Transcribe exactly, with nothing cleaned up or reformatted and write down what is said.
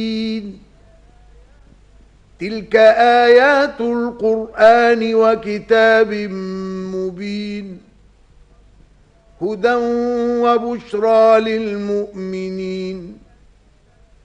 تلك آيات القرآن وكتاب مبين هدى وبشرى للمؤمنين